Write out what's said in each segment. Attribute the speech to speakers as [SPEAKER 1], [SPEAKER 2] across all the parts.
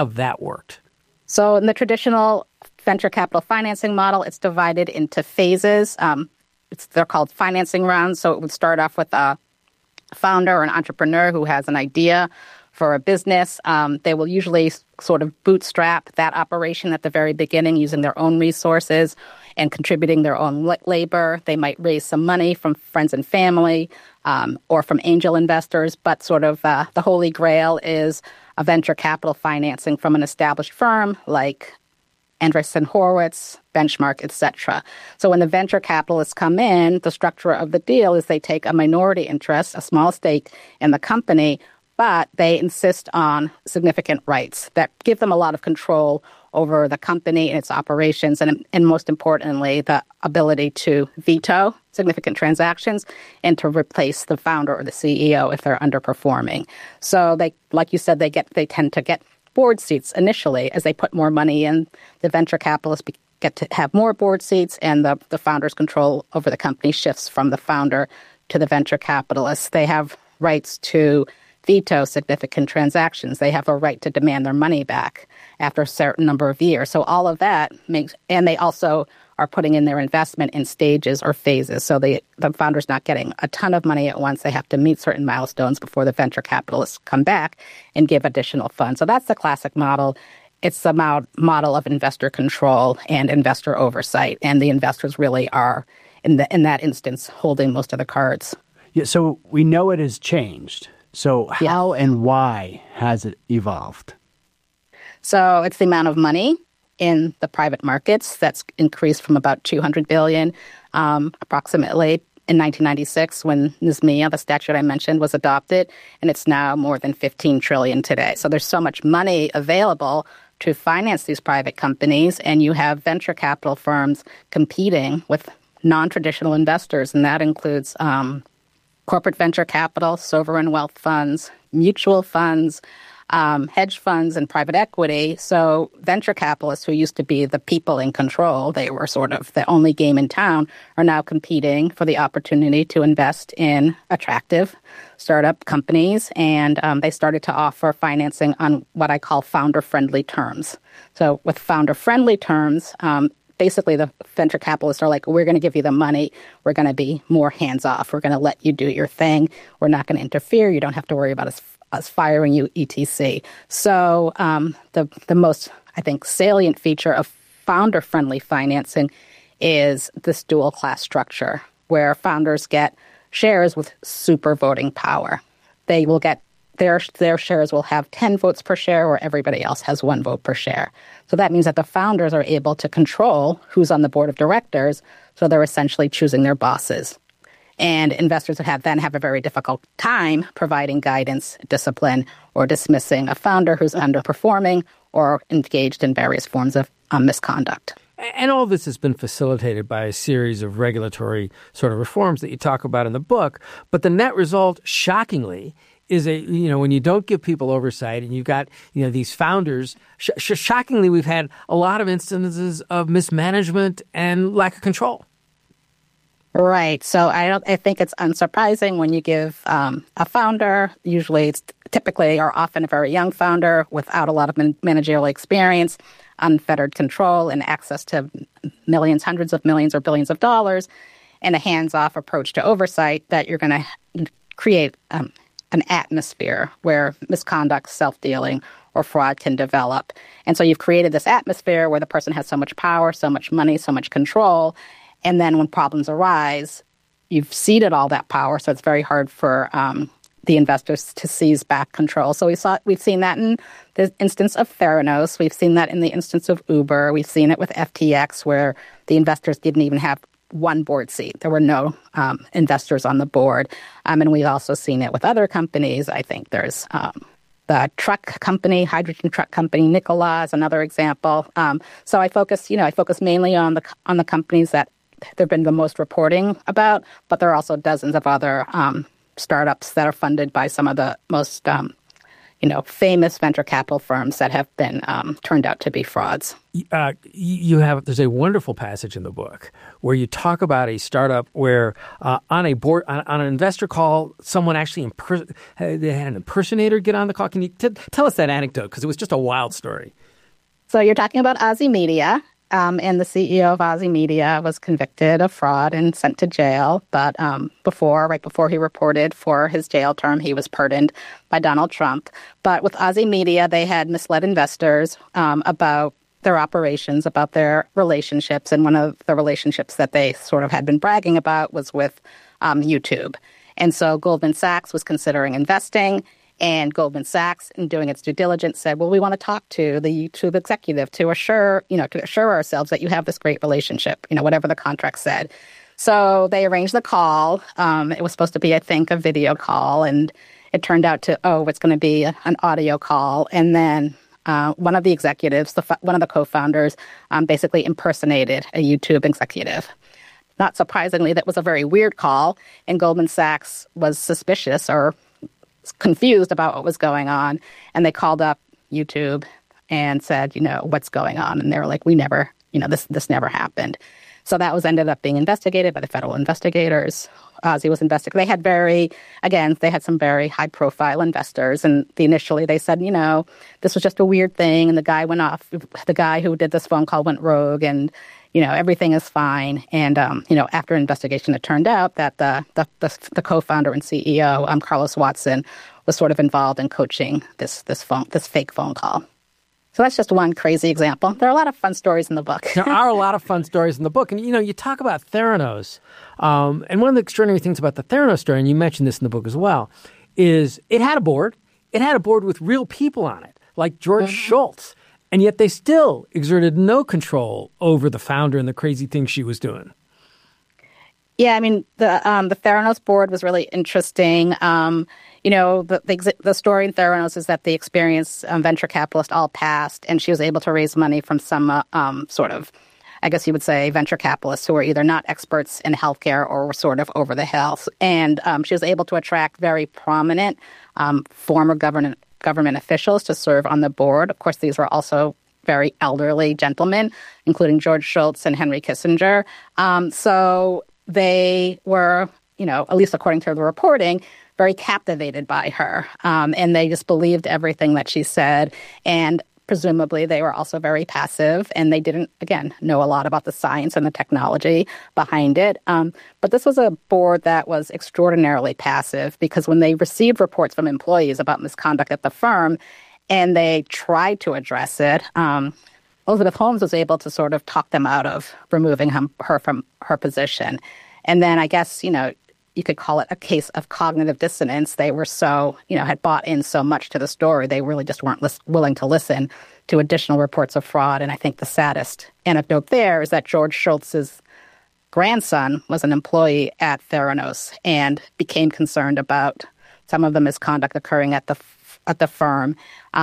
[SPEAKER 1] of that worked?
[SPEAKER 2] So in the traditional venture capital financing model, it's divided into phases. They're called financing rounds. So it would start off with a founder or an entrepreneur who has an idea for a business. They will usually sort of bootstrap that operation at the very beginning using their own resources and contributing their own labor. They might raise some money from friends and family or from angel investors, but sort of the holy grail is a venture capital financing from an established firm like Andreessen Horowitz, Benchmark, etc. So when the venture capitalists come in, the structure of the deal is they take a minority interest, a small stake in the company, but they insist on significant rights that give them a lot of control over the company and its operations, and most importantly, the ability to veto significant transactions and to replace the founder or the CEO if they're underperforming. So they, like you said, they tend to get board seats initially. As they put more money in, the venture capitalists get to have more board seats, and the founder's control over the company shifts from the founder to the venture capitalists. They have rights to veto significant transactions. They have a right to demand their money back after a certain number of years. So all of that makes, and they also are putting in their investment in stages or phases. So the founder's not getting a ton of money at once. They have to meet certain milestones before the venture capitalists come back and give additional funds. So that's the classic model. It's the model of investor control and investor oversight. And the investors really are, in that instance, holding most of the cards.
[SPEAKER 3] Yeah, so we know it has changed. So how and why has it evolved?
[SPEAKER 2] So it's the amount of money in the private markets that's increased from about $200 billion approximately in 1996 when NSMIA, the statute I mentioned, was adopted, and it's now more than $15 trillion today. So there's so much money available to finance these private companies, and you have venture capital firms competing with non-traditional investors, and that includes corporate venture capital, sovereign wealth funds, mutual funds, hedge funds, and private equity. So venture capitalists, who used to be the people in control, they were sort of the only game in town, are now competing for the opportunity to invest in attractive startup companies. And they started to offer financing on what I call founder-friendly terms. So with founder-friendly terms, basically, the venture capitalists are like, we're going to give you the money. We're going to be more hands-off. We're going to let you do your thing. We're not going to interfere. You don't have to worry about us firing you, etc. So the most, I think, salient feature of founder-friendly financing is this dual-class structure, where founders get shares with super voting power. They will get their shares will have 10 votes per share, or everybody else has 1 vote per share. So that means that the founders are able to control who's on the board of directors, so they're essentially choosing their bosses. And investors then have a very difficult time providing guidance, discipline, or dismissing a founder who's underperforming or engaged in various forms of misconduct.
[SPEAKER 1] And all this has been facilitated by a series of regulatory sort of reforms that you talk about in the book. But the net result, shockingly, is when you don't give people oversight and you've got, these founders, shockingly, we've had a lot of instances of mismanagement and lack of control.
[SPEAKER 2] Right. So I think it's unsurprising when you give a founder, usually it's typically or often a very young founder without a lot of managerial experience, unfettered control and access to millions, hundreds of millions or billions of dollars, and a hands-off approach to oversight, that you're going to create an atmosphere where misconduct, self-dealing, or fraud can develop. And so you've created this atmosphere where the person has so much power, so much money, so much control, and then when problems arise, you've ceded all that power, so it's very hard for the investors to seize back control. So we've seen that in the instance of Theranos. We've seen that in the instance of Uber. We've seen it with FTX, where the investors didn't even have 1 board seat. There were no investors on the board. And we've also seen it with other companies. I think there's the truck company, hydrogen truck company, Nikola is another example. So I focus mainly on the companies that there have been the most reporting about, but there are also dozens of other startups that are funded by some of the most famous venture capital firms that have been turned out to be frauds.
[SPEAKER 1] There's a wonderful passage in the book where you talk about a startup where on an investor call, someone actually they had an impersonator get on the call. Can you tell us that anecdote? Because it was just a wild story.
[SPEAKER 2] So you're talking about Ozy Media. And the CEO of Ozy Media was convicted of fraud and sent to jail. But right before he reported for his jail term, he was pardoned by Donald Trump. But with Ozy Media, they had misled investors about their operations, about their relationships. And one of the relationships that they sort of had been bragging about was with YouTube. And so Goldman Sachs was considering investing. And Goldman Sachs, in doing its due diligence, said, well, we want to talk to the YouTube executive to assure ourselves that you have this great relationship, whatever the contract said. So they arranged the call. It was supposed to be, I think, a video call. And it turned out it's going to be an audio call. And then one of the executives, one of the co-founders, basically impersonated a YouTube executive. Not surprisingly, that was a very weird call. And Goldman Sachs was suspicious or confused about what was going on, and they called up YouTube and said, what's going on? And they were like, we never, this never happened. So that ended up being investigated by the federal investigators. Ozy was investigated. They had some very high-profile investors, and initially they said, this was just a weird thing, and the guy went off. The guy who did this phone call went rogue, and everything is fine. And after investigation, it turned out that the co-founder and CEO, Carlos Watson, was sort of involved in coaching this fake phone call. So that's just one crazy example. There are a lot of fun stories in the book.
[SPEAKER 1] There are a lot of fun stories in the book. And, you talk about Theranos. And one of the extraordinary things about the Theranos story, and you mentioned this in the book as well, is it had a board. It had a board with real people on it, like George Shultz. And yet they still exerted no control over the founder and the crazy things she was doing.
[SPEAKER 2] Yeah, I mean, the Theranos board was really interesting. The story in Theranos is that the experienced venture capitalist all passed, and she was able to raise money from some sort of, I guess you would say, venture capitalists who were either not experts in healthcare or were sort of over the hill. And she was able to attract very prominent former government officials to serve on the board. Of course, these were also very elderly gentlemen, including George Shultz and Henry Kissinger. So they were, at least according to the reporting, very captivated by her. And they just believed everything that she said. And presumably they were also very passive, and they didn't, again, know a lot about the science and the technology behind it. But this was a board that was extraordinarily passive, because when they received reports from employees about misconduct at the firm and they tried to address it, Elizabeth Holmes was able to sort of talk them out of removing her from her position. And then I guess, you could call it a case of cognitive dissonance. They were so, had bought in so much to the story, they really just weren't willing to listen to additional reports of fraud. And I think the saddest anecdote there is that George Shultz's grandson was an employee at Theranos and became concerned about some of the misconduct occurring at the firm.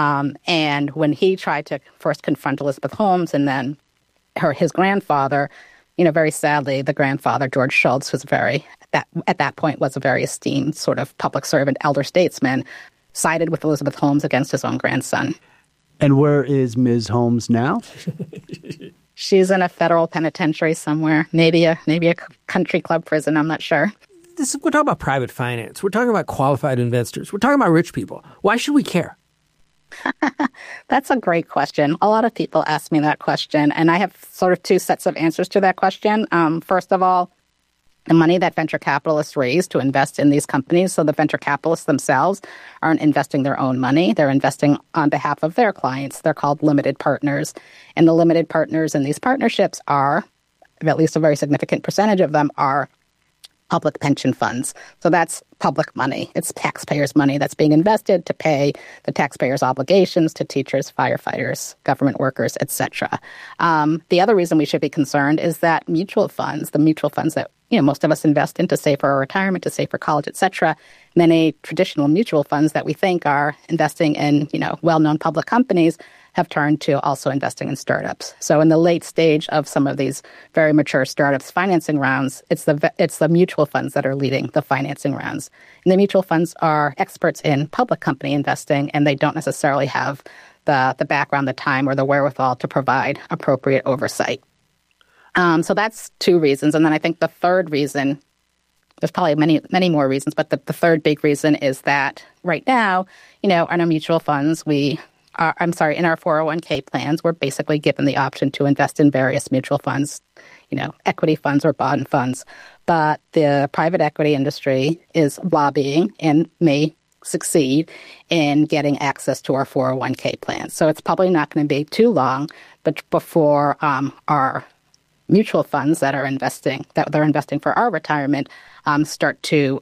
[SPEAKER 2] And when he tried to first confront Elizabeth Holmes and then his grandfather, very sadly, the grandfather, George Shultz, was at that point was a very esteemed sort of public servant, elder statesman, sided with Elizabeth Holmes against his own grandson.
[SPEAKER 3] And where is Ms. Holmes now?
[SPEAKER 2] She's in a federal penitentiary somewhere, maybe a country club prison, I'm not sure.
[SPEAKER 1] We're talking about private finance. We're talking about qualified investors. We're talking about rich people. Why should we care?
[SPEAKER 2] That's a great question. A lot of people ask me that question, and I have sort of two sets of answers to that question. First of all, the money that venture capitalists raise to invest in these companies, so the venture capitalists themselves aren't investing their own money. They're investing on behalf of their clients. They're called limited partners. And the limited partners in these partnerships are, at least a very significant percentage of them, are public pension funds. So that's public money. It's taxpayers' money that's being invested to pay the taxpayers' obligations to teachers, firefighters, government workers, etc. The other reason we should be concerned is that the mutual funds that most of us invest into save for our retirement, to save for college, et cetera. Many traditional mutual funds that we think are investing in, well-known public companies have turned to also investing in startups. So in the late stage of some of these very mature startups financing rounds, it's the mutual funds that are leading the financing rounds. And the mutual funds are experts in public company investing, and they don't necessarily have the background, the time, or the wherewithal to provide appropriate oversight. So that's two reasons. And then I think the third reason, there's probably many more reasons, but the third big reason is that right now, in our mutual funds, in our 401k plans, we're basically given the option to invest in various mutual funds, equity funds or bond funds. But the private equity industry is lobbying and may succeed in getting access to our 401k plans. So it's probably not going to be too long, but before our mutual funds that they're investing for our retirement start to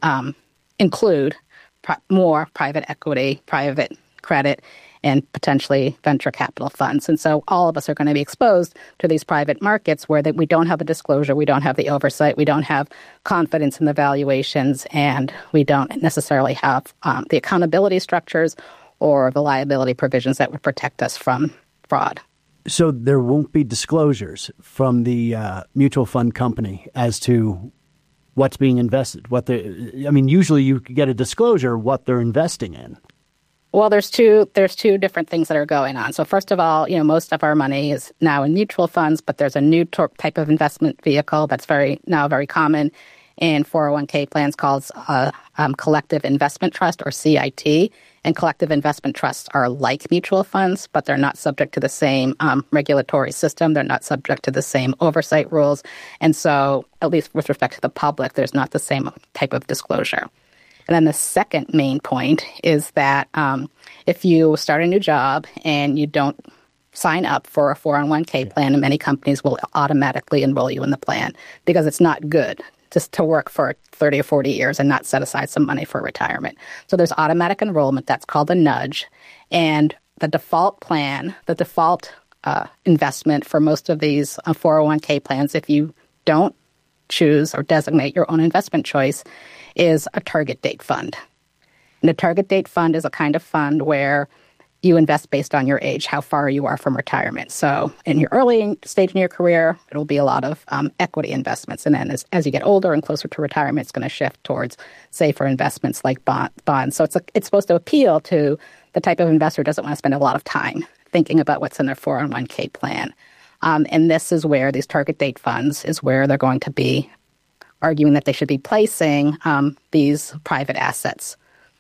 [SPEAKER 2] include more private equity, private credit, and potentially venture capital funds. And so all of us are going to be exposed to these private markets where we don't have the disclosure, we don't have the oversight, we don't have confidence in the valuations, and we don't necessarily have the accountability structures or the liability provisions that would protect us from fraud.
[SPEAKER 3] So there won't be disclosures from the mutual fund company as to what's being invested. Usually you get a disclosure what they're investing in.
[SPEAKER 2] Well, there's two different things that are going on. So first of all, most of our money is now in mutual funds, but there's a new type of investment vehicle that's very common in 401k plans called collective investment trust, or CIT. And collective investment trusts are like mutual funds, but they're not subject to the same regulatory system. They're not subject to the same oversight rules. And so, at least with respect to the public, there's not the same type of disclosure. And then the second main point is that if you start a new job and you don't sign up for a 401k plan, many companies will automatically enroll you in the plan because it's not good just to work for 30 or 40 years and not set aside some money for retirement. So there's automatic enrollment. That's called a nudge. And the default plan, the default investment for most of these 401k plans, if you don't choose or designate your own investment choice, is a target date fund. And a target date fund is a kind of fund where you invest based on your age, how far you are from retirement. So in your early stage in your career, it'll be a lot of equity investments. And then as you get older and closer to retirement, it's going to shift towards safer investments like bonds. So it's supposed to appeal to the type of investor who doesn't want to spend a lot of time thinking about what's in their 401k plan. And this is where these target date funds is where they're going to be arguing that they should be placing these private assets,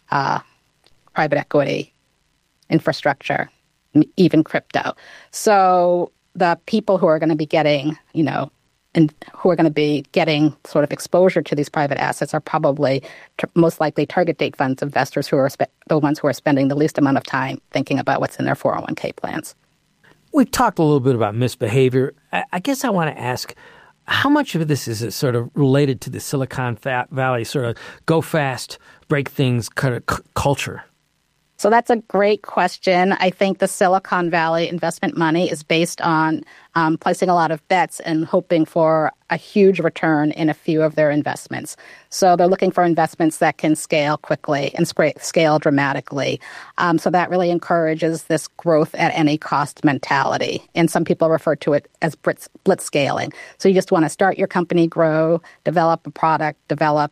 [SPEAKER 2] private equity, infrastructure, even crypto. So the people who are going to be getting, and who are going to be getting sort of exposure to these private assets are probably most likely target date funds investors who are the ones who are spending the least amount of time thinking about what's in their 401k plans.
[SPEAKER 1] We've talked a little bit about misbehavior. I guess I want to ask, how much of this is sort of related to the Silicon Valley sort of go fast, break things kind of culture?
[SPEAKER 2] So that's a great question. I think the Silicon Valley investment money is based on placing a lot of bets and hoping for a huge return in a few of their investments. So they're looking for investments that can scale quickly and scale dramatically. So that really encourages this growth at any cost mentality. And some people refer to it as blitz scaling. So you just want to start your company, grow, develop a product, develop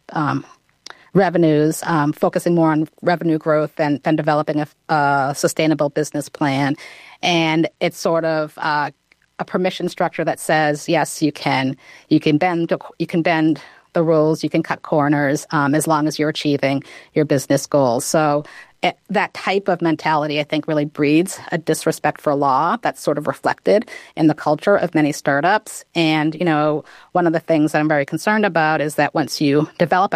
[SPEAKER 2] revenues, focusing more on revenue growth than developing a sustainable business plan. And it's sort of a permission structure that says, yes, you can bend the rules, you can cut corners as long as you're achieving your business goals. So that type of mentality, I think, really breeds a disrespect for law that's sort of reflected in the culture of many startups. And, one of the things that I'm very concerned about is that once you develop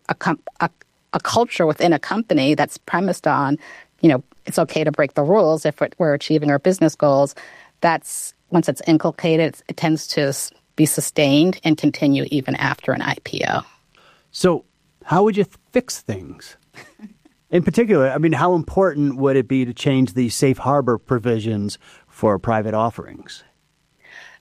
[SPEAKER 2] a culture within a company that's premised on, it's okay to break the rules if we're achieving our business goals, once it's inculcated, it tends to be sustained and continue even after an IPO.
[SPEAKER 3] So how would you fix things? In particular, how important would it be to change the safe harbor provisions for private offerings?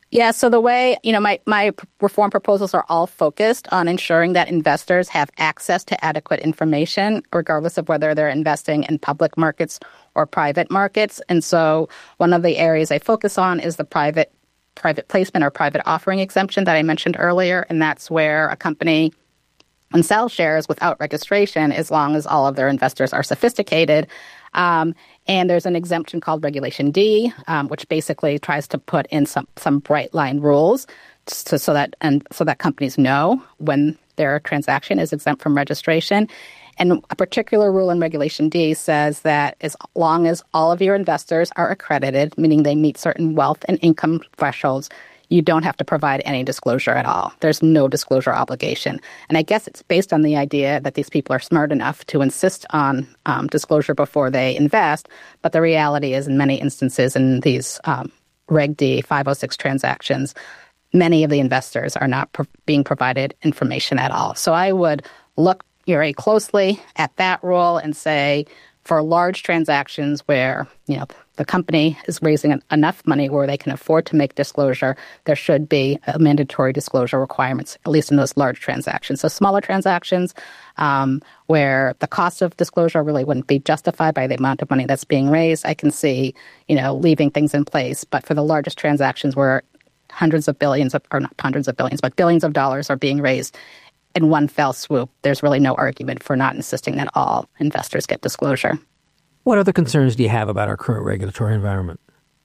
[SPEAKER 2] Yeah, so the way, my reform proposals are all focused on ensuring that investors have access to adequate information, regardless of whether they're investing in public markets or private markets. And so one of the areas I focus on is the private placement or private offering exemption that I mentioned earlier. And that's where a company can sell shares without registration as long as all of their investors are sophisticated. And there's an exemption called Regulation D, which basically tries to put in some bright line rules so that companies know when their transaction is exempt from registration. And a particular rule in Regulation D says that as long as all of your investors are accredited, meaning they meet certain wealth and income thresholds, you don't have to provide any disclosure at all. There's no disclosure obligation. And I guess it's based on the idea that these people are smart enough to insist on disclosure before they invest. But the reality is, in many instances in these Reg D 506 transactions, many of the investors are not being provided information at all. So I would look very closely at that rule and say, for large transactions where, the company is raising enough money where they can afford to make disclosure, there should be mandatory disclosure requirements, at least in those large transactions. So smaller transactions where the cost of disclosure really wouldn't be justified by the amount of money that's being raised, I can see, leaving things in place. But for the largest transactions where billions of dollars are being raised in one fell swoop, there's really no argument for not insisting that all investors get disclosure.
[SPEAKER 1] What other concerns do you have about our current regulatory environment?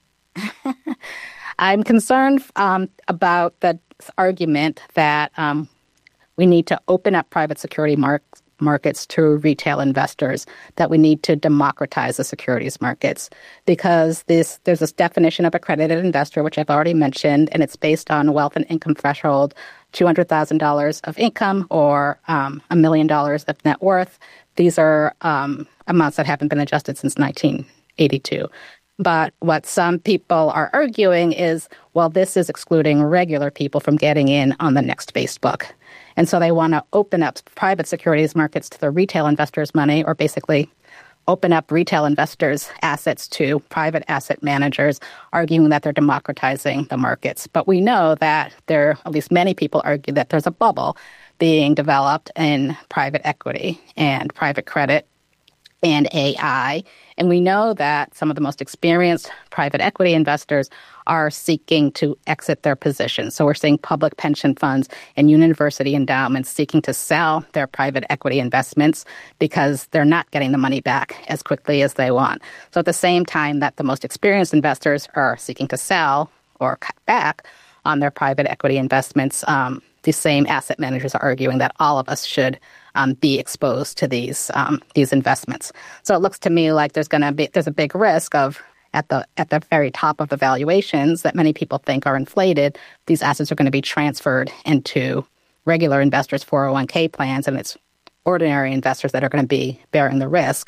[SPEAKER 2] I'm concerned about the argument that we need to open up private security markets to retail investors, that we need to democratize the securities markets, because there's this definition of accredited investor, which I've already mentioned, and it's based on wealth and income threshold, $200,000 of income or $1 million of net worth. These are amounts that haven't been adjusted since 1982. But what some people are arguing is, well, this is excluding regular people from getting in on the next Facebook. And so they want to open up private securities markets to the retail investors' money, or basically open up retail investors' assets to private asset managers, arguing that they're democratizing the markets. But we know that at least many people argue that there's a bubble being developed in private equity and private credit and AI. And we know that some of the most experienced private equity investors are seeking to exit their positions. So we're seeing public pension funds and university endowments seeking to sell their private equity investments because they're not getting the money back as quickly as they want. So at the same time that the most experienced investors are seeking to sell or cut back on their private equity investments, the same asset managers are arguing that all of us should be exposed to these investments. So it looks to me like there's a big risk of at the very top of the valuations that many people think are inflated, these assets are going to be transferred into regular investors' 401k plans, and it's ordinary investors that are going to be bearing the risk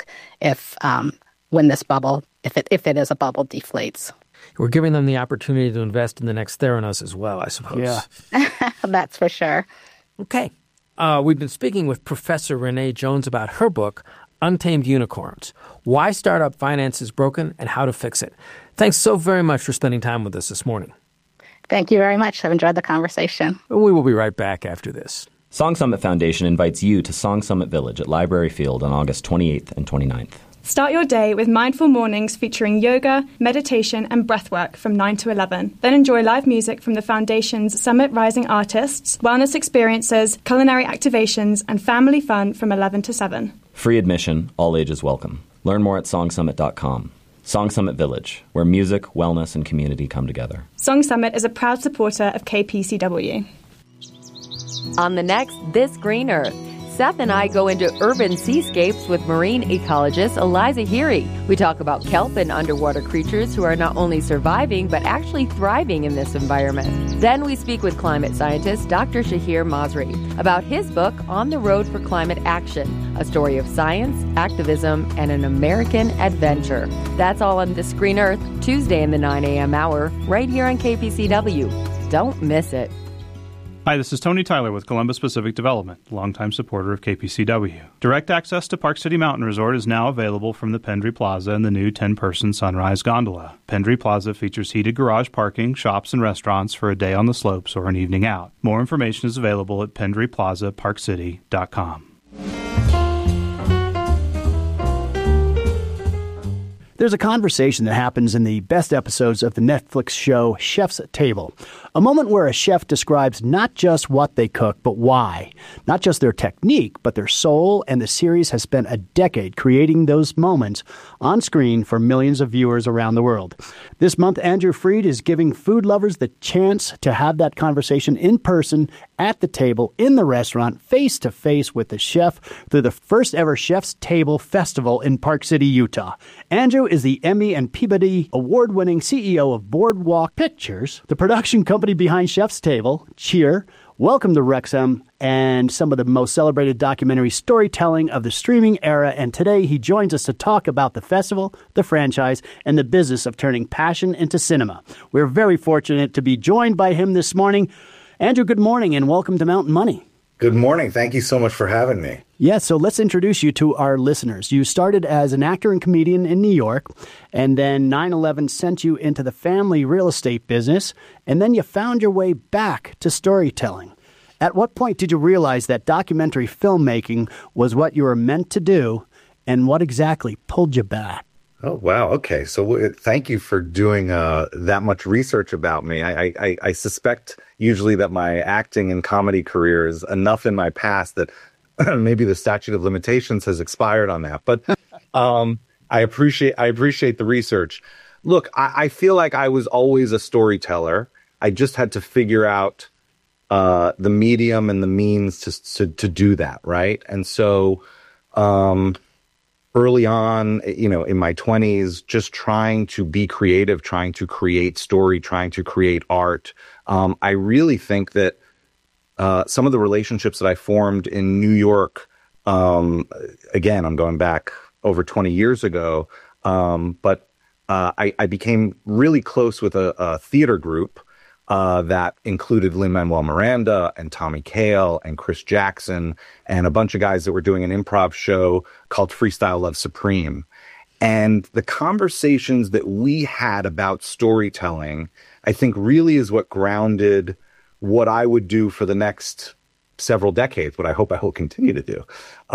[SPEAKER 2] when this bubble, if it is a bubble, deflates.
[SPEAKER 1] We're giving them the opportunity to invest in the next Theranos as well, I suppose.
[SPEAKER 2] Yeah. That's for sure.
[SPEAKER 1] Okay. We've been speaking with Professor Renee Jones about her book, Untamed Unicorns, Why Startup Finance is Broken and How to Fix It. Thanks so very much for spending time with us this morning.
[SPEAKER 2] Thank you very much. I've enjoyed the conversation.
[SPEAKER 1] We will be right back after this.
[SPEAKER 4] Song Summit Foundation invites you to Song Summit Village at Library Field on August 28th and 29th.
[SPEAKER 5] Start your day with mindful mornings featuring yoga, meditation, and breathwork from 9 to 11. Then enjoy live music from the Foundation's Summit Rising artists, wellness experiences, culinary activations, and family fun from 11 to 7.
[SPEAKER 4] Free admission, all ages welcome. Learn more at songsummit.com. Song Summit Village, where music, wellness, and community come together.
[SPEAKER 5] Song Summit is a proud supporter of KPCW.
[SPEAKER 6] On the next This Green Earth, Seth and I go into urban seascapes with marine ecologist Eliza Heery. We talk about kelp and underwater creatures who are not only surviving, but actually thriving in this environment. Then we speak with climate scientist Dr. Shahir Masri about his book, On the Road for Climate Action, a story of science, activism, and an American adventure. That's all on This Green Earth, Tuesday in the 9 a.m. hour, right here on KPCW. Don't miss it.
[SPEAKER 7] Hi, this is Tony Tyler with Columbus Pacific Development, longtime supporter of KPCW. Direct access to Park City Mountain Resort is now available from the Pendry Plaza and the new 10-person Sunrise Gondola. Pendry Plaza features heated garage parking, shops, and restaurants for a day on the slopes or an evening out. More information is available at pendryplazaparkcity.com.
[SPEAKER 3] There's a conversation that happens in the best episodes of the Netflix show Chef's Table. A moment where a chef describes not just what they cook, but why. Not just their technique, but their soul, and the series has spent a decade creating those moments on screen for millions of viewers around the world. This month, Andrew Freed is giving food lovers the chance to have that conversation in person, at the table, in the restaurant, face-to-face with the chef through the first ever Chef's Table Festival in Park City, Utah. Andrew is the Emmy and Peabody award-winning CEO of Boardwalk Pictures, the production company behind Chef's Table, Cheer, Welcome to Wrexham, and some of the most celebrated documentary storytelling of the streaming era. And today he joins us to talk about the festival, the franchise, and the business of turning passion into cinema. We're very fortunate to be joined by him this morning. Andrew, good morning and welcome to Mountain Money.
[SPEAKER 8] Good morning. Thank you so much for having me.
[SPEAKER 3] Yeah, so let's introduce you to our listeners. You started as an actor and comedian in New York, and then 9/11 sent you into the family real estate business, and then you found your way back to storytelling. At what point did you realize that documentary filmmaking was what you were meant to do, and what exactly pulled you back?
[SPEAKER 8] Oh, wow. Okay. So thank you for doing that much research about me. I suspect usually that my acting and comedy career is enough in my past that maybe the statute of limitations has expired on that. But I appreciate the research. Look, I feel like I was always a storyteller. I just had to figure out the medium and the means to do that, right? And so early on, in my 20s, just trying to be creative, trying to create story, trying to create art. I really think that some of the relationships that I formed in New York, again, I'm going back over 20 years ago, but I became really close with a theater group that included Lin-Manuel Miranda and Tommy Kail and Chris Jackson and a bunch of guys that were doing an improv show called Freestyle Love Supreme. And the conversations that we had about storytelling, I think really is what grounded what I would do for the next several decades, what I hope I will continue to do.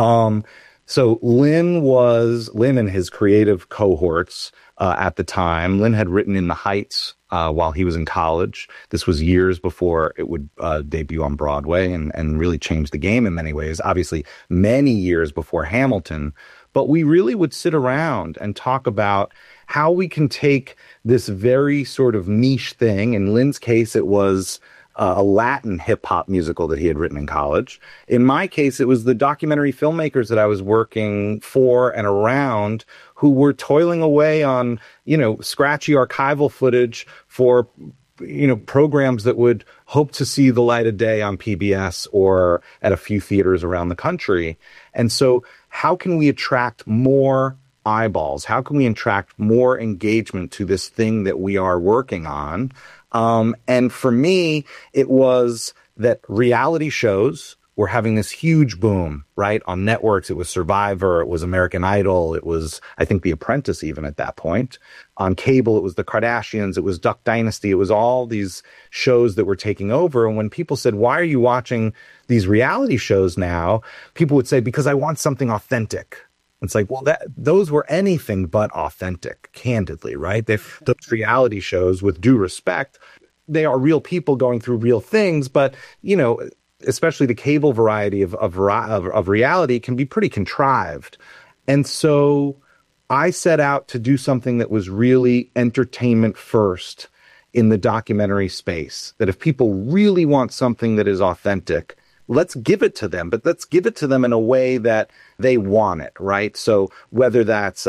[SPEAKER 8] So Lin and his creative cohorts at the time, Lin had written In the Heights while he was in college. This was years before it would debut on Broadway and really change the game in many ways, obviously many years before Hamilton. But we really would sit around and talk about how we can take this very sort of niche thing. In Lin's case, it was a Latin hip-hop musical that he had written in college. In my case, it was the documentary filmmakers that I was working for and around who were toiling away on, scratchy archival footage for, programs that would hope to see the light of day on PBS or at a few theaters around the country. And so how can we attract more eyeballs? How can we attract more engagement to this thing that we are working on? And for me, it was that reality shows were having this huge boom, right? On networks, it was Survivor, it was American Idol, it was, I think, The Apprentice even at that point. On cable, it was The Kardashians, it was Duck Dynasty, it was all these shows that were taking over. And when people said, why are you watching these reality shows now? People would say, because I want something authentic. It's like, well, those were anything but authentic, candidly, right? Those reality shows, with due respect, they are real people going through real things, but, especially the cable variety of reality can be pretty contrived. And so I set out to do something that was really entertainment first in the documentary space, that if people really want something that is authentic, let's give it to them, but let's give it to them in a way that they want it, right? So whether that's,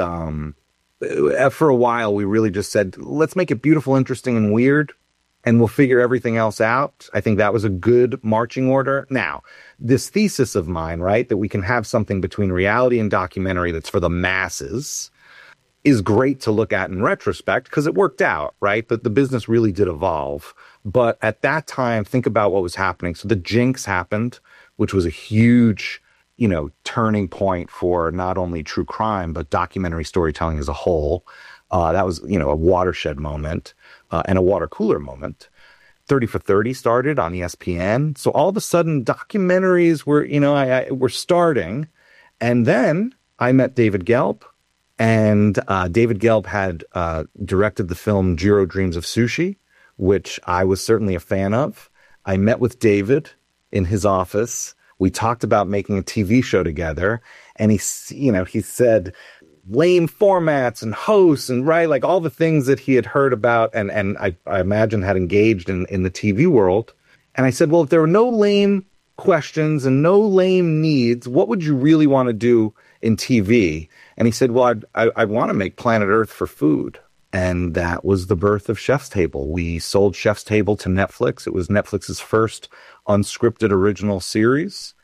[SPEAKER 8] for a while, we really just said, let's make it beautiful, interesting, and weird, and we'll figure everything else out. I think that was a good marching order. Now, this thesis of mine, right, that we can have something between reality and documentary that's for the masses, is great to look at in retrospect because it worked out, right? But the business really did evolve. But at that time, think about what was happening. So the Jinx happened, which was a huge, turning point for not only true crime, but documentary storytelling as a whole. That was, a watershed moment and a water cooler moment. 30 for 30 started on ESPN. So all of a sudden, documentaries were, were starting. And then I met David Gelb. And David Gelb had directed the film Jiro Dreams of Sushi, which I was certainly a fan of. I met with David in his office. We talked about making a TV show together. And he said lame formats and hosts and like all the things that he had heard about and I imagine had engaged in the TV world. And I said, well, if there were no lame questions and no lame needs, what would you really want to do in TV? And he said, well, I want to make Planet Earth for food. And that was the birth of Chef's Table. We sold Chef's Table to Netflix. It was Netflix's first unscripted original series.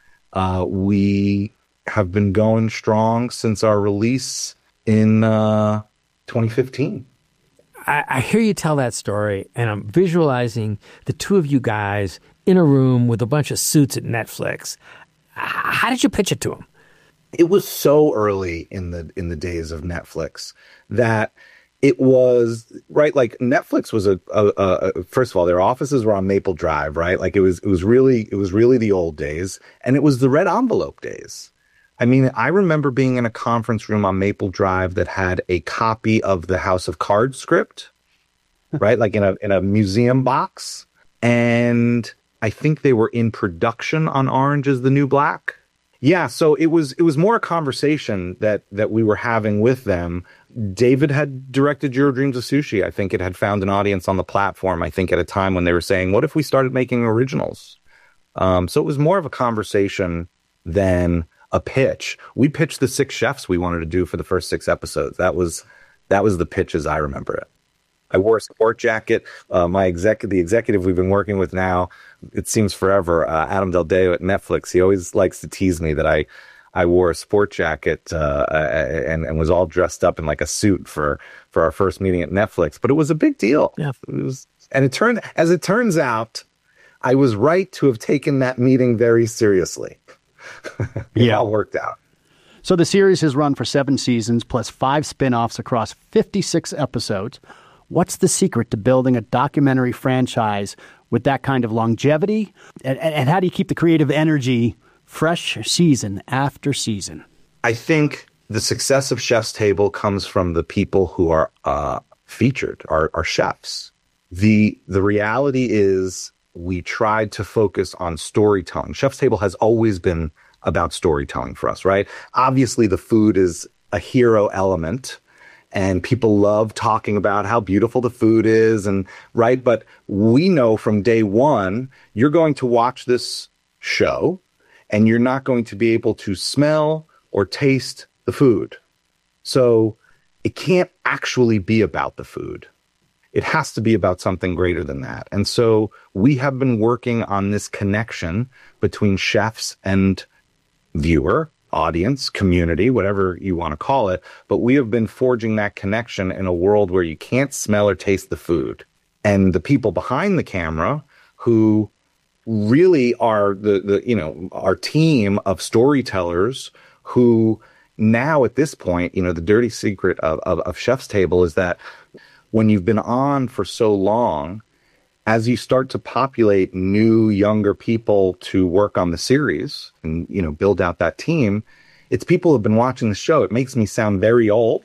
[SPEAKER 8] We have been going strong since our release in 2015.
[SPEAKER 1] I hear you tell that story, and I'm visualizing the two of you guys in a room with a bunch of suits at Netflix. How did you pitch it to them?
[SPEAKER 8] It was so early in the days of Netflix that it was right. Like Netflix was a first of all, their offices were on Maple Drive, right? Like it was really the old days, and it was the red envelope days. I mean, I remember being in a conference room on Maple Drive that had a copy of the House of Cards script, right? Like in a museum box, and I think they were in production on Orange is the New Black. Yeah, so it was more a conversation that we were having with them. David had directed Jiro Dreams of Sushi. I think it had found an audience on the platform, I think at a time when they were saying, what if we started making originals? So it was more of a conversation than a pitch. We pitched the 6 chefs we wanted to do for the first 6 episodes. That was the pitch as I remember it. I wore a sport jacket. The executive we've been working with now, it seems forever, Adam Del Deo at Netflix, he always likes to tease me that I wore a sport jacket and was all dressed up in like a suit for our first meeting at Netflix. But it was a big deal.
[SPEAKER 1] Yeah.
[SPEAKER 8] As it turns out, I was right to have taken that meeting very seriously. It all worked out.
[SPEAKER 3] So the series has run for 7 seasons plus 5 spin-offs across 56 episodes. What's the secret to building a documentary franchise with that kind of longevity? And how do you keep the creative energy fresh season after season?
[SPEAKER 8] I think the success of Chef's Table comes from the people who are featured, are chefs. The reality is we tried to focus on storytelling. Chef's Table has always been about storytelling for us, right? Obviously, the food is a hero element. And people love talking about how beautiful the food is, and right. But we know from day one, you're going to watch this show and you're not going to be able to smell or taste the food. So it can't actually be about the food. It has to be about something greater than that. And so we have been working on this connection between chefs and viewer, audience, community, whatever you want to call it. But we have been forging that connection in a world where you can't smell or taste the food. And the people behind the camera who really are our team of storytellers who now at this point, the dirty secret of Chef's Table is that when you've been on for so long, as you start to populate new, younger people to work on the series and, build out that team, it's people who've been watching the show. It makes me sound very old.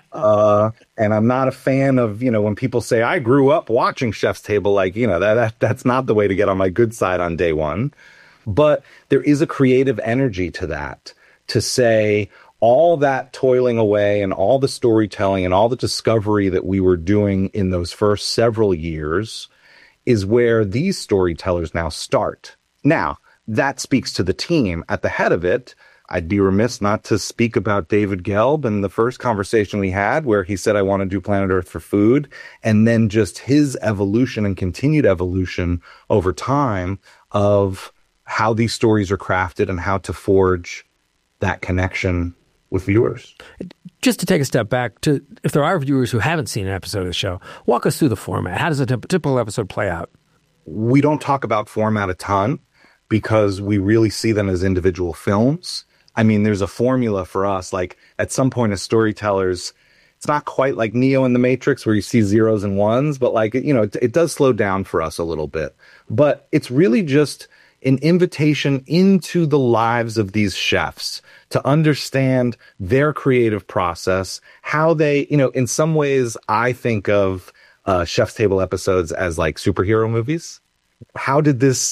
[SPEAKER 8] And I'm not a fan of, when people say, I grew up watching Chef's Table, that's not the way to get on my good side on day one. But there is a creative energy to that, to say all that toiling away and all the storytelling and all the discovery that we were doing in those first several years is where these storytellers now start. Now, that speaks to the team at the head of it. I'd be remiss not to speak about David Gelb and the first conversation we had where he said, I want to do Planet Earth for food. And then just his evolution and continued evolution over time of how these stories are crafted and how to forge that connection with viewers.
[SPEAKER 1] Just to take a step back, if there are viewers who haven't seen an episode of the show, walk us through the format. How does a typical episode play out?
[SPEAKER 8] We don't talk about format a ton because we really see them as individual films. I mean, there's a formula for us. Like at some point as storytellers, it's not quite like Neo in the Matrix where you see zeros and ones, but like, it does slow down for us a little bit. But it's really just an invitation into the lives of these chefs to understand their creative process, how they, in some ways, I think of Chef's Table episodes as like superhero movies. How did this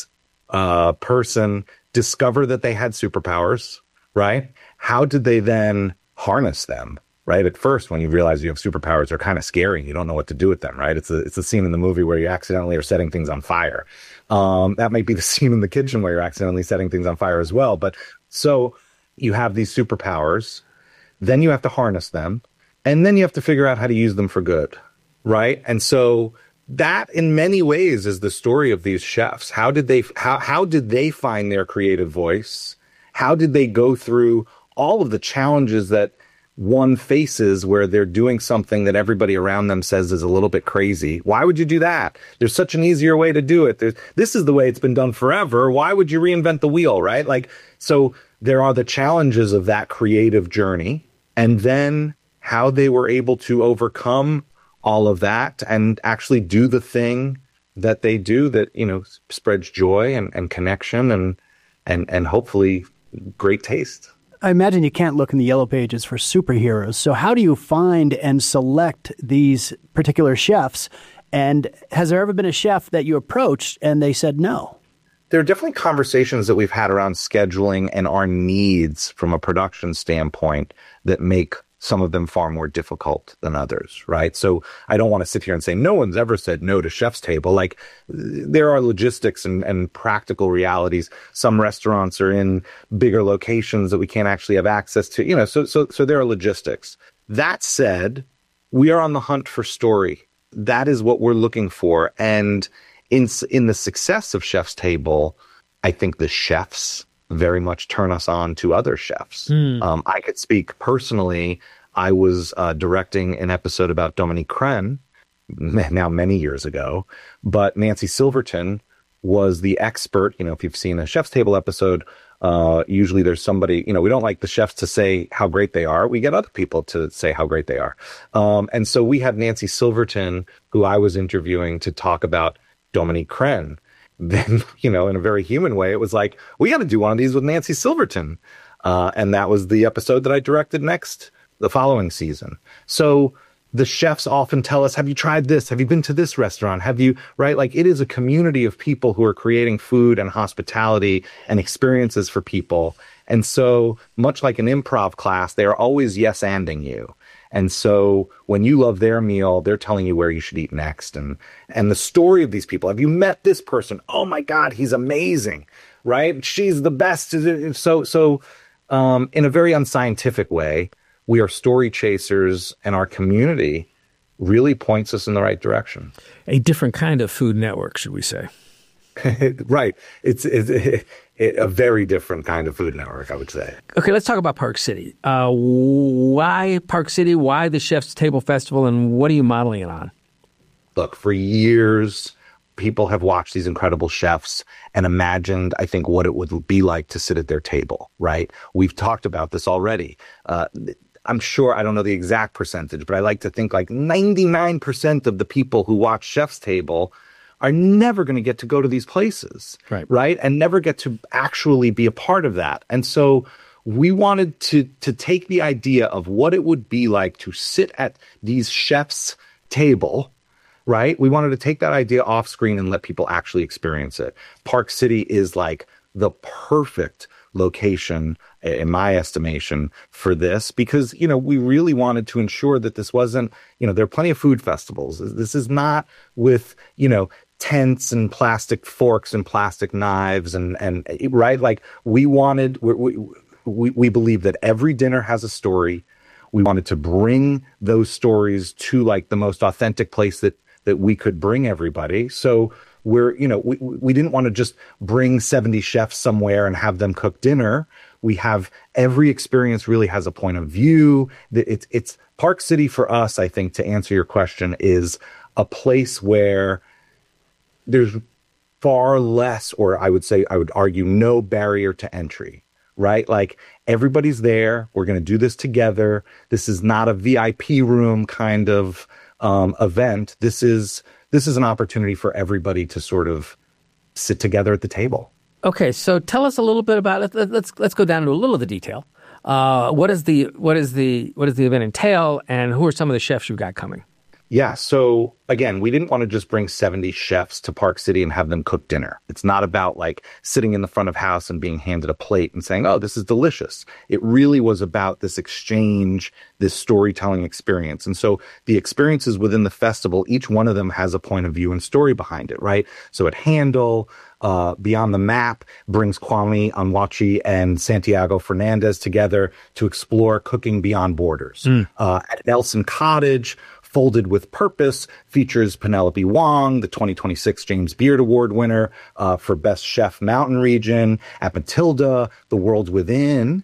[SPEAKER 8] person discover that they had superpowers, right? How did they then harness them? Right. At first, when you realize you have superpowers, they're kind of scary. You don't know what to do with them. Right. It's a scene in the movie where you accidentally are setting things on fire. That might be the scene in the kitchen where you're accidentally setting things on fire as well. But so you have these superpowers, then you have to harness them, and then you have to figure out how to use them for good. Right. And so that in many ways is the story of these chefs. How did they find their creative voice? How did they go through all of the challenges that one faces where they're doing something that everybody around them says is a little bit crazy? Why would you do that? There's such an easier way to do it. This is the way it's been done forever. Why would you reinvent the wheel, right? Like, so there are the challenges of that creative journey, and then how they were able to overcome all of that and actually do the thing that they do that, spreads joy and connection and hopefully great taste.
[SPEAKER 3] I imagine you can't look in the yellow pages for superheroes. So how do you find and select these particular chefs? And has there ever been a chef that you approached and they said no?
[SPEAKER 8] There are definitely conversations that we've had around scheduling and our needs from a production standpoint that make some of them far more difficult than others, right? So I don't want to sit here and say no one's ever said no to Chef's Table. Like there are logistics and practical realities. Some restaurants are in bigger locations that we can't actually have access to, so there are logistics. That said, we are on the hunt for story. That is what we're looking for. And in the success of Chef's Table, I think the chefs very much turn us on to other chefs. I could speak personally. I was directing an episode about Dominique Crenn now many years ago, but Nancy Silverton was the expert. If you've seen a Chef's Table episode, usually there's somebody, we don't like the chefs to say how great they are. We get other people to say how great they are. And so we had Nancy Silverton, who I was interviewing, to talk about Dominique Crenn. Then, in a very human way, it was like, we got to do one of these with Nancy Silverton. And that was the episode that I directed next the following season. So the chefs often tell us, have you tried this? Have you been to this restaurant? Have you, right? Like it is a community of people who are creating food and hospitality and experiences for people. And so much like an improv class, they are always yes-anding you. And so when you love their meal, they're telling you where you should eat next. And the story of these people, have you met this person? Oh my God, he's amazing, right? She's the best. So in a very unscientific way, we are story chasers, and our community really points us in the right direction.
[SPEAKER 1] A different kind of Food Network, should we say?
[SPEAKER 8] Right. It's a very different kind of Food Network, I would say.
[SPEAKER 1] Okay, let's talk about Park City. Why Park City? Why the Chef's Table Festival? And what are you modeling it on?
[SPEAKER 8] Look, for years, people have watched these incredible chefs and imagined, I think, what it would be like to sit at their table, right? We've talked about this already. I'm sure, I don't know the exact percentage, but I like to think like 99% of the people who watch Chef's Table are never going to get to go to these places, right? And never get to actually be a part of that. And so we wanted to take the idea of what it would be like to sit at these chefs' table, right? We wanted to take that idea off screen and let people actually experience it. Park City is like the perfect location, in my estimation, for this, because, we really wanted to ensure that this wasn't, there are plenty of food festivals. This is not with, tents and plastic forks and plastic knives and right. Like we believe that every dinner has a story. We wanted to bring those stories to like the most authentic place that we could bring everybody. So we didn't want to just bring 70 chefs somewhere and have them cook dinner. We have every experience really has a point of view. It's Park City for us, I think, to answer your question, is a place where there's far less, or I would argue no barrier to entry, right? Like everybody's there. We're going to do this together. This is not a VIP room kind of event. This is an opportunity for everybody to sort of sit together at the table.
[SPEAKER 1] Okay, so tell us a little bit about it. Let's go down to a little of the detail. What does the event entail, and who are some of the chefs you've got coming?
[SPEAKER 8] Yeah, so again, we didn't want to just bring 70 chefs to Park City and have them cook dinner. It's not about like sitting in the front of house and being handed a plate and saying, oh, this is delicious. It really was about this exchange, this storytelling experience. And so the experiences within the festival, each one of them has a point of view and story behind it, right? So at Handle, Beyond the Map brings Kwame Onwuachi and Santiago Fernandez together to explore cooking beyond borders. At Nelson Cottage, Folded with Purpose features Penelope Wong, the 2026 James Beard Award winner for Best Chef Mountain Region. At Matilda, The World Within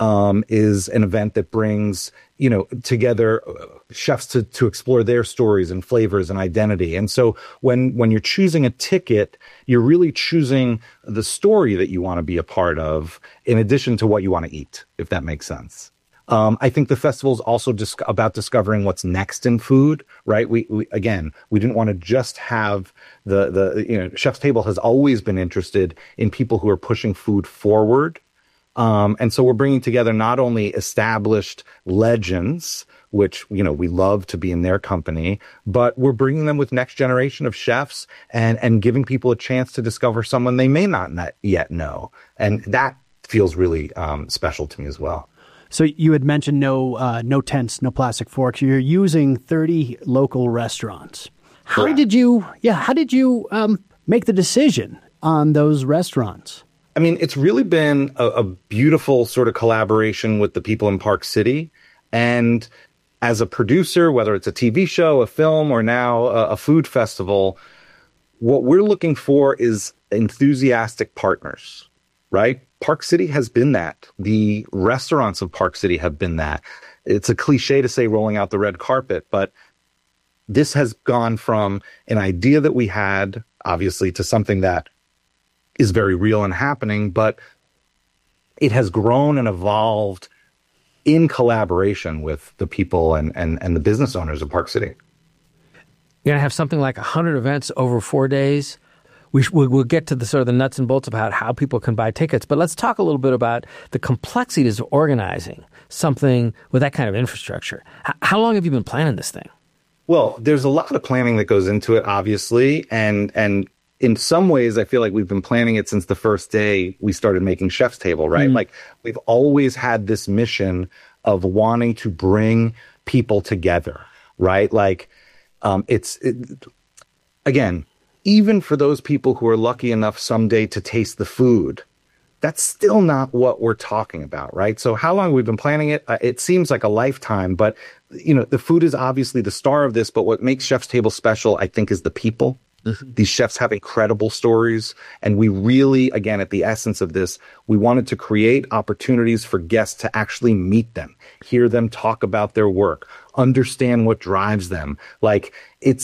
[SPEAKER 8] is an event that brings, together chefs to explore their stories and flavors and identity. And so when you're choosing a ticket, you're really choosing the story that you want to be a part of in addition to what you want to eat, if that makes sense. I think the festival is also about discovering what's next in food, right? We didn't want to just have the Chef's Table has always been interested in people who are pushing food forward. And so we're bringing together not only established legends, which, we love to be in their company, but we're bringing them with next generation of chefs and giving people a chance to discover someone they may not yet know. And that feels really special to me as well.
[SPEAKER 3] So you had mentioned no tents, no plastic forks. You're using 30 local restaurants. How did you make the decision on those restaurants?
[SPEAKER 8] I mean, it's really been a beautiful sort of collaboration with the people in Park City. And as a producer, whether it's a TV show, a film, or now a food festival, what we're looking for is enthusiastic partners, right? Park City has been that. The restaurants of Park City have been that. It's a cliche to say rolling out the red carpet, but this has gone from an idea that we had, obviously, to something that is very real and happening, but it has grown and evolved in collaboration with the people and the business owners of Park City.
[SPEAKER 1] You're going to have something like 100 events over 4 days. We'll get to the sort of the nuts and bolts about how people can buy tickets, but let's talk a little bit about the complexities of organizing something with that kind of infrastructure. How long have you been planning this thing?
[SPEAKER 8] Well, there's a lot of planning that goes into it, obviously, and in some ways, I feel like we've been planning it since the first day we started making Chef's Table, right? Like we've always had this mission of wanting to bring people together, right? Like again, even for those people who are lucky enough someday to taste the food, that's still not what we're talking about, right? So how long we've been planning it, it seems like a lifetime, but the food is obviously the star of this, but what makes Chef's Table special, I think, is the people. These chefs have incredible stories, and we really, again, at the essence of this, we wanted to create opportunities for guests to actually meet them, hear them talk about their work, understand what drives them. Like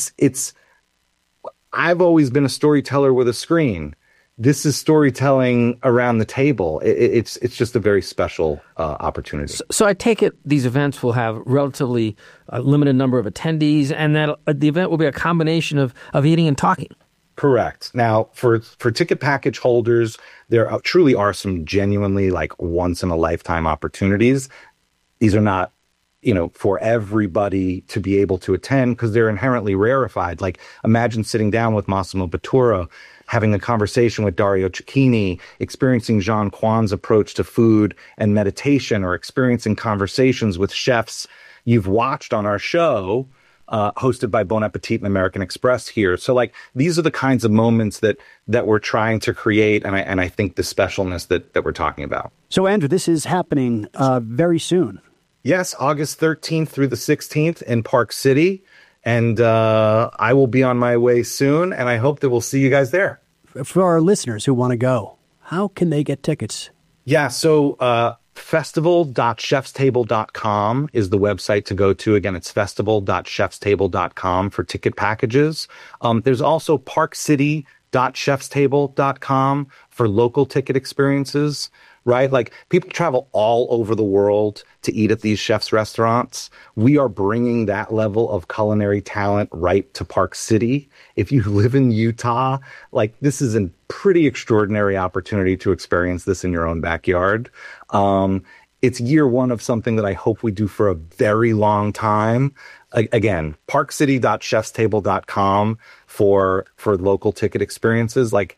[SPEAKER 8] I've always been a storyteller with a screen. This is storytelling around the table. It's just a very special opportunity.
[SPEAKER 1] So I take it these events will have relatively limited number of attendees, and that the event will be a combination of eating and talking.
[SPEAKER 8] Correct. Now, for ticket package holders, there truly are some genuinely like once in a lifetime opportunities. These are not for everybody to be able to attend because they're inherently rarefied. Like imagine sitting down with Massimo Bottura, having a conversation with Dario Cecchini, experiencing Jean Kwan's approach to food and meditation, or experiencing conversations with chefs you've watched on our show, hosted by Bon Appetit and American Express here. So like these are the kinds of moments that we're trying to create, and I think the specialness that we're talking about.
[SPEAKER 3] So Andrew, this is happening very soon.
[SPEAKER 8] Yes, August 13th through the 16th in Park City. And I will be on my way soon, and I hope that we'll see you guys there.
[SPEAKER 3] For our listeners who want to go, how can they get tickets?
[SPEAKER 8] Yeah, so festival.chefstable.com is the website to go to. Again, it's festival.chefstable.com for ticket packages. There's also parkcity.chefstable.com for local ticket experiences, right? Like, people travel all over the world to eat at these chefs' restaurants. We are bringing that level of culinary talent right to Park City. If you live in Utah, like, this is a pretty extraordinary opportunity to experience this in your own backyard. It's year one of something that I hope we do for a very long time. Again, parkcity.chefstable.com for local ticket experiences. Like,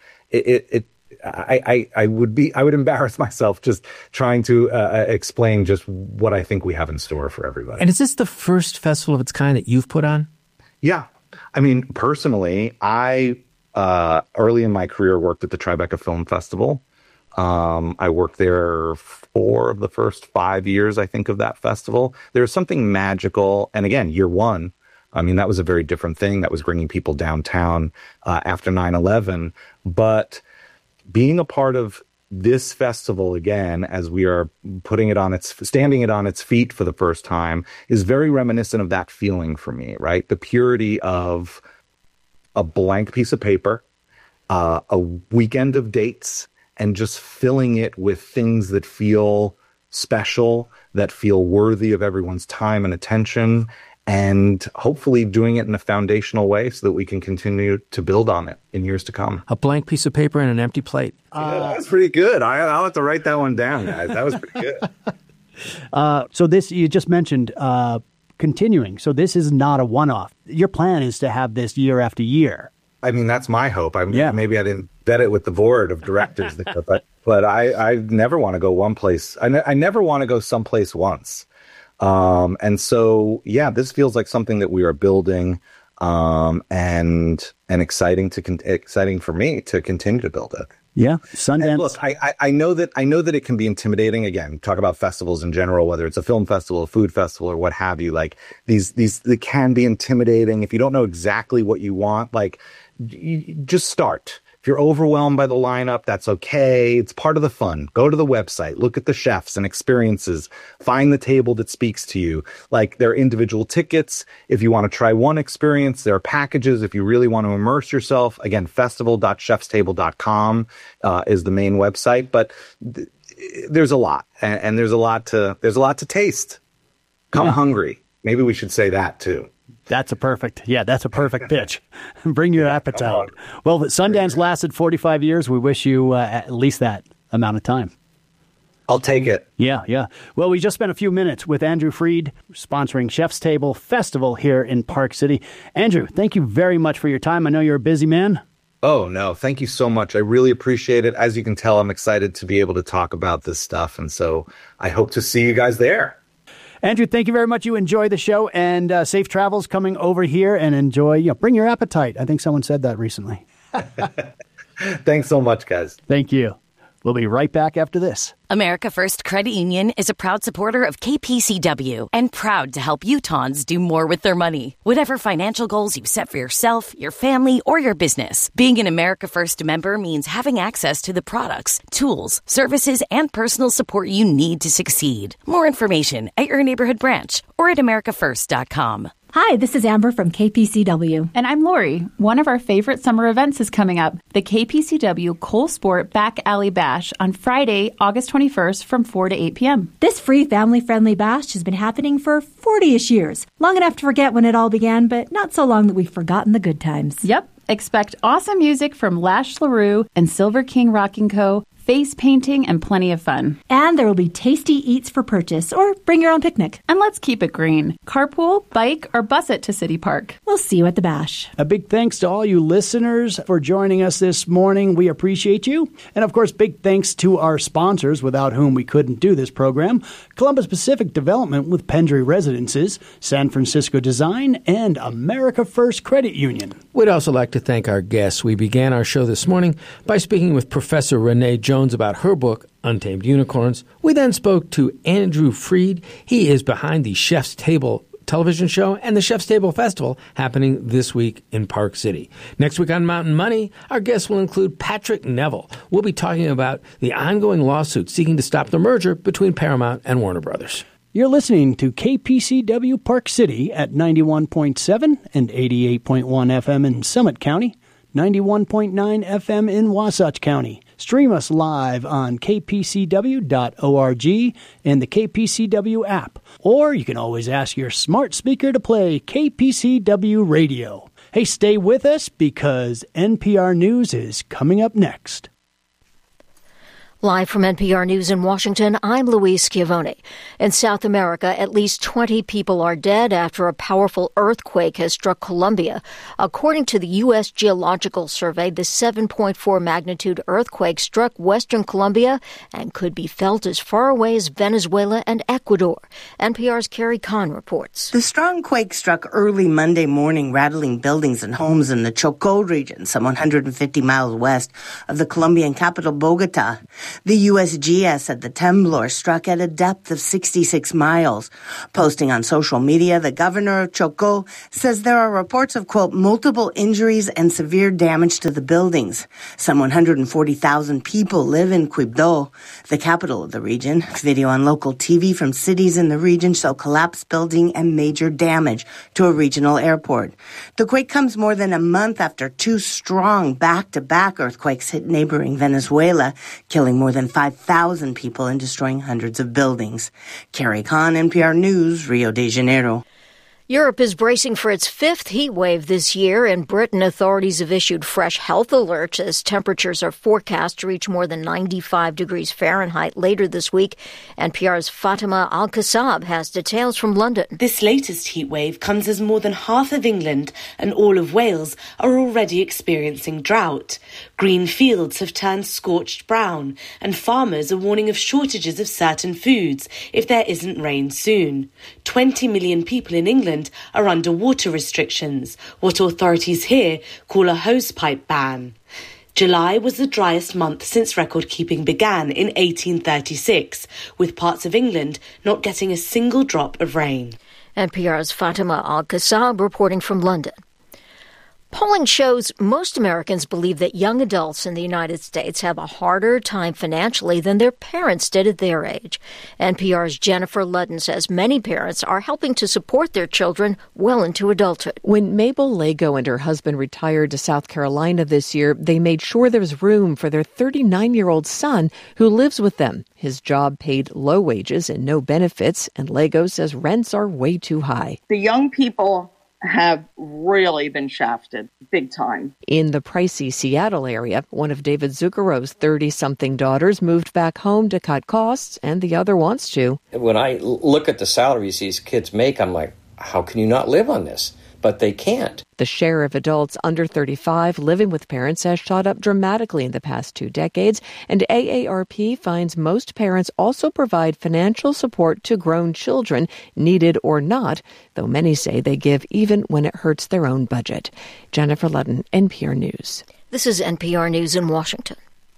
[SPEAKER 8] I would embarrass myself just trying to explain just what I think we have in store for everybody.
[SPEAKER 1] And is this the first festival of its kind that you've put on?
[SPEAKER 8] Yeah. I mean, personally, I early in my career worked at the Tribeca Film Festival. I worked there 4 of the first 5 years, I think, of that festival. There's something magical. And again, year one, I mean, that was a very different thing. That was bringing people downtown after 9/11. But being a part of this festival again, as we are standing it on its feet for the first time, is very reminiscent of that feeling for me, right? The purity of a blank piece of paper, a weekend of dates, and just filling it with things that feel special, that feel worthy of everyone's time and attention, and hopefully doing it in a foundational way so that we can continue to build on it in years to come.
[SPEAKER 1] A blank piece of paper and an empty plate.
[SPEAKER 8] Yeah, that was pretty good. I'll have to write that one down, guys. That was pretty good.
[SPEAKER 3] So this, you just mentioned continuing. So this is not a one-off. Your plan is to have this year after year.
[SPEAKER 8] I mean, that's my hope. Maybe I didn't vet it with the board of directors, but I never want to go one place. I never want to go someplace once. And so, yeah, this feels like something that we are building, and exciting for me to continue to build it.
[SPEAKER 3] Yeah, Sundance.
[SPEAKER 8] And look, I know that it can be intimidating. Again, talk about festivals in general, whether it's a film festival, a food festival, or what have you. Like, these they can be intimidating if you don't know exactly what you want. Like, you just start. If you're overwhelmed by the lineup, that's okay. It's part of the fun. Go to the website, look at the chefs and experiences, find the table that speaks to you. Like, there are individual tickets. If you want to try one experience, there are packages. If you really want to immerse yourself, again, festival.chefstable.com is the main website. But there's a lot, and there's a lot to taste. Come hungry. Maybe we should say that too.
[SPEAKER 3] That's a perfect pitch. Bring your appetite. Well, Sundance lasted 45 years. We wish you at least that amount of time.
[SPEAKER 8] I'll take it.
[SPEAKER 3] Yeah. Well, we just spent a few minutes with Andrew Freed, sponsoring Chef's Table Festival here in Park City. Andrew, thank you very much for your time. I know you're a busy man.
[SPEAKER 8] Oh, no. Thank you so much. I really appreciate it. As you can tell, I'm excited to be able to talk about this stuff. And so I hope to see you guys there.
[SPEAKER 3] Andrew, thank you very much. You enjoy the show, and safe travels coming over here, and enjoy, bring your appetite. I think someone said that recently.
[SPEAKER 8] Thanks so much, guys.
[SPEAKER 3] Thank you. We'll be right back after this.
[SPEAKER 9] America First Credit Union is a proud supporter of KPCW and proud to help Utahns do more with their money. Whatever financial goals you set for yourself, your family, or your business, being an America First member means having access to the products, tools, services, and personal support you need to succeed. More information at your neighborhood branch or at americafirst.com.
[SPEAKER 10] Hi, this is Amber from KPCW.
[SPEAKER 11] And I'm Lori. One of our favorite summer events is coming up, the KPCW Cole Sport Back Alley Bash on Friday, August 21st from 4 to 8 p.m.
[SPEAKER 10] This free family-friendly bash has been happening for 40-ish years. Long enough to forget when it all began, but not so long that we've forgotten the good times.
[SPEAKER 11] Yep. Expect awesome music from Lash LaRue and Silver King Rocking Co., face painting, and plenty of fun.
[SPEAKER 10] And there will be tasty eats for purchase, or bring your own picnic.
[SPEAKER 11] And let's keep it green. Carpool, bike, or bus it to City Park.
[SPEAKER 10] We'll see you at the bash.
[SPEAKER 3] A big thanks to all you listeners for joining us this morning. We appreciate you. And of course, big thanks to our sponsors, without whom we couldn't do this program: Columbus Pacific Development with Pendry Residences, San Francisco Design, and America First Credit Union.
[SPEAKER 1] We'd also like to thank our guests. We began our show this morning by speaking with Professor Renee Jones about her book, Untamed Unicorns. We then spoke to Andrew Freed. He is behind the Chef's Table television show, and the Chef's Table Festival happening this week in Park City. Next week on Mountain Money, our guests will include Patrick Neville. We'll be talking about the ongoing lawsuit seeking to stop the merger between Paramount and Warner Brothers.
[SPEAKER 3] You're listening to KPCW Park City at 91.7 and 88.1 FM in Summit County, 91.9 FM in Wasatch County. Stream us live on kpcw.org and the KPCW app. Or you can always ask your smart speaker to play KPCW Radio. Hey, stay with us because NPR News is coming up next.
[SPEAKER 12] Live from NPR News in Washington, I'm Louise Schiavone. In South America, at least 20 people are dead after a powerful earthquake has struck Colombia. According to the U.S. Geological Survey, the 7.4 magnitude earthquake struck western Colombia and could be felt as far away as Venezuela and Ecuador. NPR's Carrie Kahn reports.
[SPEAKER 13] The strong quake struck early Monday morning, rattling buildings and homes in the Chocó region, some 150 miles west of the Colombian capital, Bogota. The USGS said the temblor struck at a depth of 66 miles. Posting on social media, the governor of Chocó says there are reports of, quote, multiple injuries and severe damage to the buildings. Some 140,000 people live in Quibdó, the capital of the region. Video on local TV from cities in the region show collapsed building and major damage to a regional airport. The quake comes more than a month after two strong back-to-back earthquakes hit neighboring Venezuela, killing more than 5,000 people and destroying hundreds of buildings. Carrie Kahn, NPR News, Rio de Janeiro.
[SPEAKER 12] Europe is bracing for its fifth heat wave this year. In Britain, authorities have issued fresh health alerts as temperatures are forecast to reach more than 95 degrees Fahrenheit later this week. NPR's Fatima Al-Kassab has details from London.
[SPEAKER 14] This latest heat wave comes as more than half of England and all of Wales are already experiencing drought. Green fields have turned scorched brown, and farmers are warning of shortages of certain foods if there isn't rain soon. 20 million people in England are under water restrictions, what authorities here call a hosepipe ban. July was the driest month since record-keeping began in 1836, with parts of England not getting a single drop of rain.
[SPEAKER 12] NPR's Fatima Al-Kassab reporting from London. Polling shows most Americans believe that young adults in the United States have a harder time financially than their parents did at their age. NPR's Jennifer Ludden says many parents are helping to support their children well into adulthood.
[SPEAKER 15] When Mabel Lago and her husband retired to South Carolina this year, they made sure there was room for their 39-year-old son who lives with them. His job paid low wages and no benefits, and Lago says rents are way too high.
[SPEAKER 16] The young people have really been shafted big time.
[SPEAKER 15] In the pricey Seattle area, one of David Zuccaro's 30-something daughters moved back home to cut costs, and the other wants to.
[SPEAKER 17] When I look at the salaries these kids make, I'm like, how can you not live on this? But they can't.
[SPEAKER 15] The share of adults under 35 living with parents has shot up dramatically in the past 2 decades, and AARP finds most parents also provide financial support to grown children, needed or not, though many say they give even when it hurts their own budget. Jennifer Ludden, NPR News.
[SPEAKER 12] This is NPR News in Washington.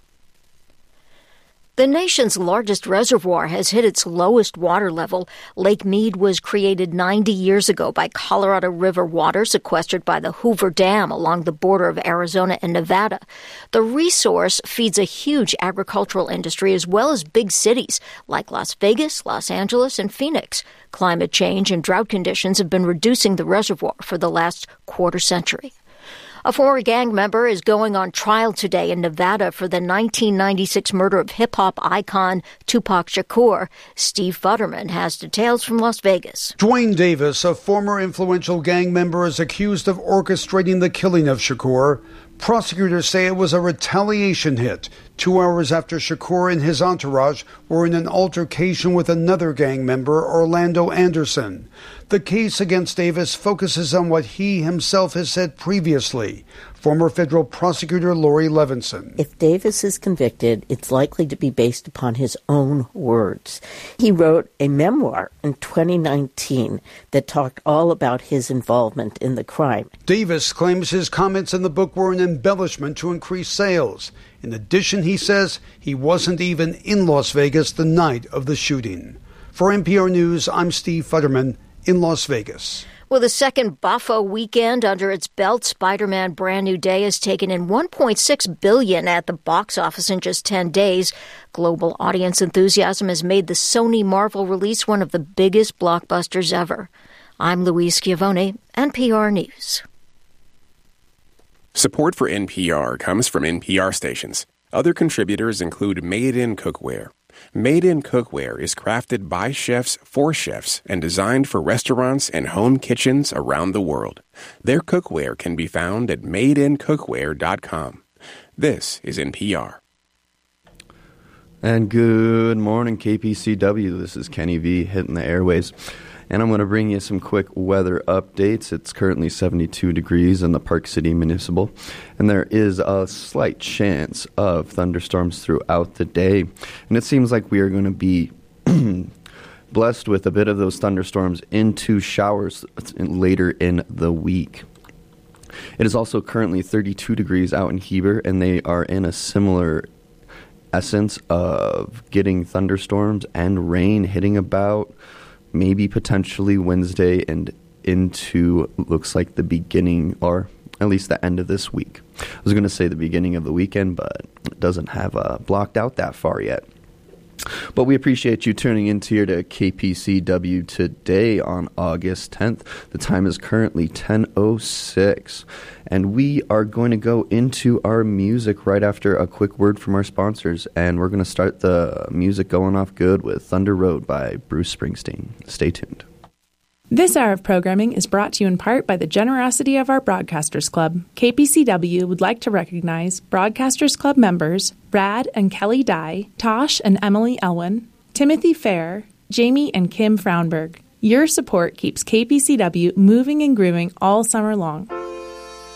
[SPEAKER 12] The nation's largest reservoir has hit its lowest water level. Lake Mead was created 90 years ago by Colorado River water sequestered by the Hoover Dam along the border of Arizona and Nevada. The resource feeds a huge agricultural industry as well as big cities like Las Vegas, Los Angeles, and Phoenix. Climate change and drought conditions have been reducing the reservoir for the last quarter century. A former gang member is going on trial today in Nevada for the 1996 murder of hip-hop icon Tupac Shakur. Steve Futterman has details from Las Vegas.
[SPEAKER 18] Dwayne Davis, a former influential gang member, is accused of orchestrating the killing of Shakur. Prosecutors say it was a retaliation hit 2 hours after Shakur and his entourage were in an altercation with another gang member, Orlando Anderson. The case against Davis focuses on what he himself has said previously. Former federal prosecutor Lori Levinson.
[SPEAKER 19] If Davis is convicted, it's likely to be based upon his own words. He wrote a memoir in 2019 that talked all about his involvement in the crime.
[SPEAKER 18] Davis claims his comments in the book were an embellishment to increase sales. In addition, he says he wasn't even in Las Vegas the night of the shooting. For NPR News, I'm Steve Futterman, in Las Vegas.
[SPEAKER 12] With a second Buffo weekend under its belt, Spider-Man Brand New Day has taken in $1.6 billion at the box office in just 10 days. Global audience enthusiasm has made the Sony Marvel release one of the biggest blockbusters ever. I'm Louise Schiavone, NPR News.
[SPEAKER 20] Support for NPR comes from NPR stations. Other contributors include Made in Cookware. Made in Cookware is crafted by chefs for chefs and designed for restaurants and home kitchens around the world. Their cookware can be found at madeincookware.com. This is NPR.
[SPEAKER 21] And good morning, KPCW. This is Kenny V hitting the airwaves. And I'm going to bring you some quick weather updates. It's currently 72 degrees in the Park City Municipal, and there is a slight chance of thunderstorms throughout the day. And it seems like we are going to be blessed with a bit of those thunderstorms into showers later in the week. It is also currently 32 degrees out in Heber, and they are in a similar essence of getting thunderstorms and rain hitting about maybe potentially Wednesday and into, looks like, the beginning, or at least the end of this week. I was going to say the beginning of the weekend, but it doesn't have blocked out that far yet. But we appreciate you tuning in here to KPCW today on August 10th. The time is currently 10:06, and we are going to go into our music right after a quick word from our sponsors, and we're going to start the music going off good with Thunder Road by Bruce Springsteen. Stay tuned.
[SPEAKER 22] This hour of programming is brought to you in part by the generosity of our Broadcasters Club. KPCW would like to recognize Broadcasters Club members Brad and Kelly Dye, Tosh and Emily Elwin, Timothy Fair, Jamie and Kim Fraunberg. Your support keeps KPCW moving and grooving all summer long.